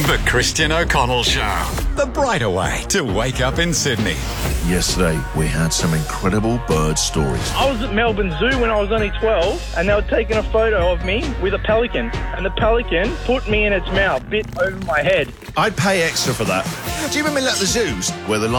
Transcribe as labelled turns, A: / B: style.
A: The Christian O'Connell Show. The brighter way to wake up in Sydney.
B: Yesterday, we had some incredible bird stories.
C: I was at Melbourne Zoo when I was only 12, and they were taking a photo of me with a pelican, and the pelican put me in its mouth, bit over my head.
B: I'd pay extra for that. Do you remember at the zoos where the